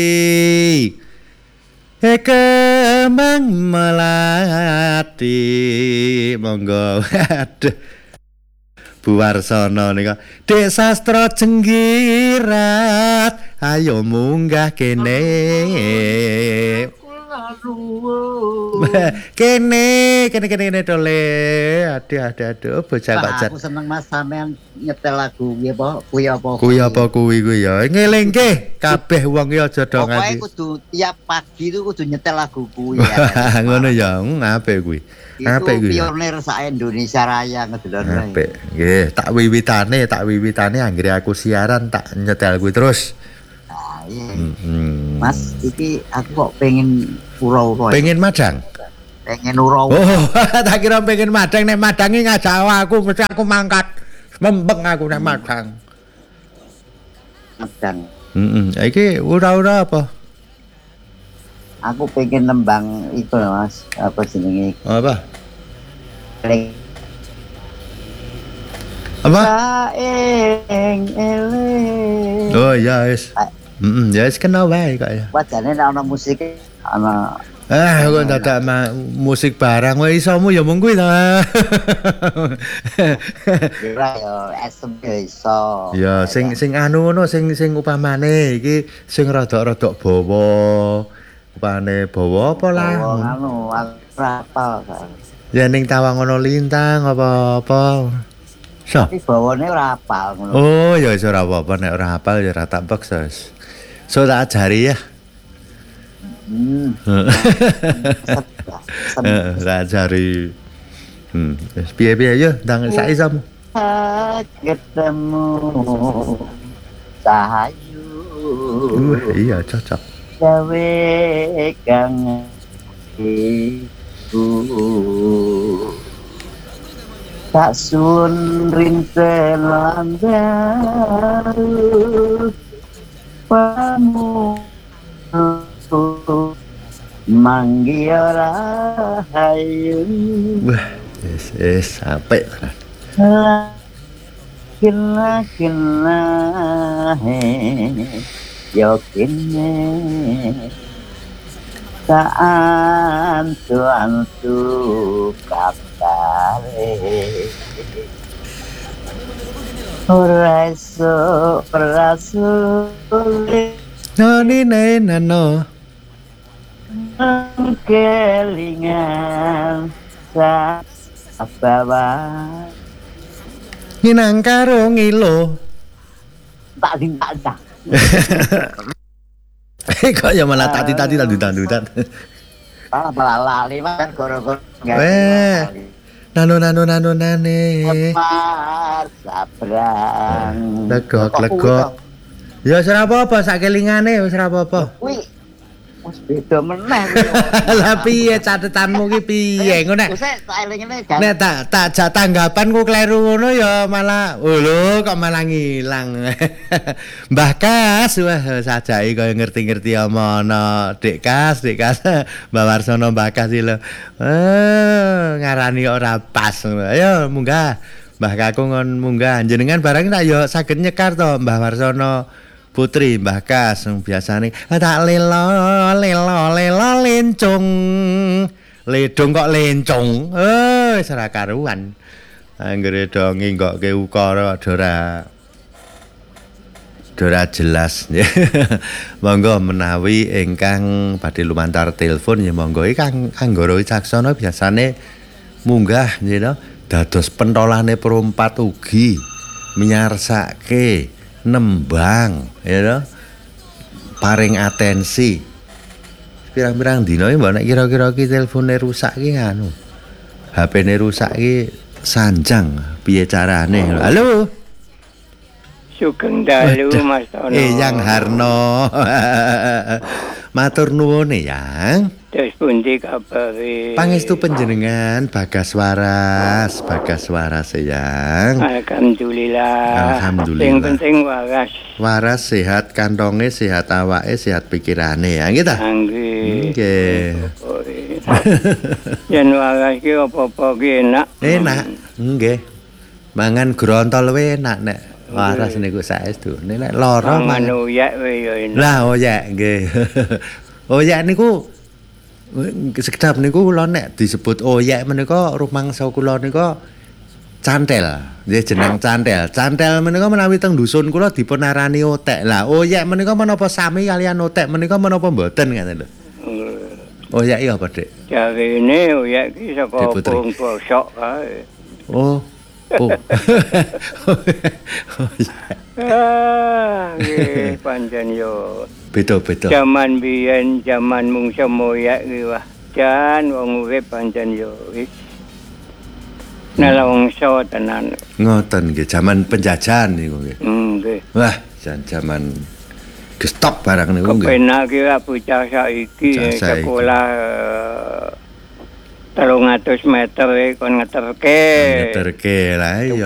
Kemang melati monggo aduh Bu Warsono nika Dek Sastra Jenggirat ayo munggah kene kene tole aduh bocah kok aku seneng Mas sampean nyetel lagu kuwi apa kuwi ya ngelingke kabeh wong ya aja do nganti pokoke kudu tiap pagi itu kudu nyetel lagu kuwi ya ngono ya apik kuwi apik kuwi pionir sak Indonesia Raya ngedelon apik nggih tak wiwitane anggere aku siaran tak nyetel kuwi terus Mas iki aku kok pengen ura-ura pengen madang ura oh tak kira pengen madang nek madange ngajak aku mesti aku mangkat mempeng aku nek madang iki ura-ura apa aku pengen nembang itu Mas apa jenenge apa oh ya wis ya wis kena wae kok ya wajane ana musik ana kok dadak musik barang wae isomu ya mung kuwi ta ya esem iso ya sing anu ngono sing upamane iki sing rada-rada bawa upane bawa apa lah anu rapal ya ning Tawangono Lintang apa so iki bawane ora apal ngono oh ya wis ora apa-apa nek ora hafal ya ora tak paksa so tak ajari ya tak ajari piye-piye yo ndang sak isom ketemu sahayu iya cocok gawe kang iku tak sun rinten langgaru pamu manggi ora hayu wis sampai kina yo kene antu kapare ora so noni nano kelingan sa abawa nginang karo ngilo tak dintak kok ya malah tati tandutan lali kan goro-goro nano sabrang legok ya wis ora apa-apa sak kelingane wis ora apa-apa kuwi wis beda meneh lah piye catetanmu ki piye ngono nek nek tak tanggapan ku kleru ngono ya malah lho kok malah ngilang Mbah Kas wah sajake kaya ngerti-ngerti omono Dik Kas Mbah Warsono Mbah Kas iki lho ngarani ora pas ayo munggah Mbah Kakung ngon munggah jenengan barang tak yo saged nyekar to Mbah Warsono Putri Mbah Kas biasane tak lelo lencung ledong kok lencung wis ora karuan anggere dongi nggokke ukara dora jelas monggo menawi ingkang badhe lumantar telepon ya monggo Kang Anggara Wicaksono biasane munggah nggih dados pentolane perompat ugi minyarsake nembang ya paring atensi pirang-pirang dina iki mbok nek kira-kira ki telpone rusak ki anu HP-ne rusak ki sanjang piye carane halo Sugeng dalu Mas Tono Yang Harno matur nuwun Yang terus pundi kabare pangestu panjenengan Bagas Waras Yang Alhamdulillah sing penting waras sehat kantonge sehat awake sehat pikirane ya nggih ta nggih yen waras ki apa-apa ki enak nggih mangan grontol wae enak nek waras niku saestu. Nek lara Mangan oyak wae ya enak. lah oyak nggih. Oyak niku sekedap niku kula nek disebut oyak menika rumangsa kula nika cantel. Nggih jeneng cantel. Cantel menika menawi teng dusun kula dipunarani otek. Lah oyak menika menapa sami kalian otek menika menapa mboten ngaten lho. Oyak iki apa, Dik? Jarine oyak ki saka Diputri. pung bosok kae. Oh. Oh. Nggih pancen yo. Beda-beda. Zaman biyen zaman mungsa moyak ki wah. Jan wong urip pancen yo wis nelongso tenan. Ngoten nggih, zaman penjajahan niku nggih. Nggih. Wah, zaman gestok barang niku nggih. Kepenak ki bocah saiki Bocah saiki. sekolah 300 meter kon ngeterke. Ngeterke lah iya.